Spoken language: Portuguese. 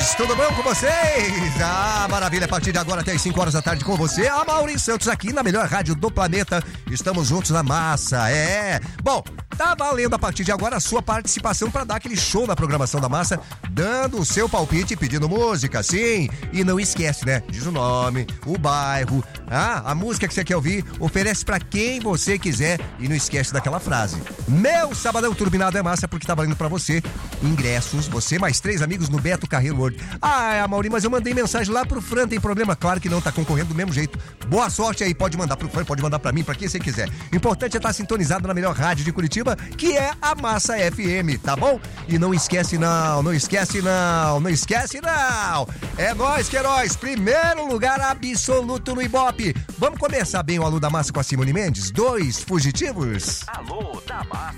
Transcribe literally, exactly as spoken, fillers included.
Mendes, tudo bom com vocês? Ah, maravilha, a partir de agora até as cinco horas da tarde com você, a Mauri Santos aqui na melhor rádio do planeta. Estamos juntos na massa, é. Bom, tá valendo a partir de agora a sua participação para dar aquele show na programação da massa, dando o seu palpite e pedindo música, sim. E não esquece, né? Diz o nome, o bairro, ah, a música que você quer ouvir, oferece para quem você quiser e não esquece daquela frase. Meu Sabadão Turbinado é massa porque tá valendo para você ingressos, você mais três amigos no Beto Carreiro World. Ah, Mauri, mas eu mandei mensagem lá pro Fran, tem problema? Claro que não, tá concorrendo do mesmo jeito. Boa sorte aí, pode mandar pro Fran, pode mandar pra mim, pra quem você quiser. O importante é estar sintonizado na melhor rádio de Curitiba, que é a Massa F M, tá bom? E não esquece não, não esquece não, não esquece não. É nóis, Queiroz, primeiro lugar absoluto no Ibope. Vamos começar bem o Alô da Massa com a Simone Mendes? Dois fugitivos. Alô da Massa.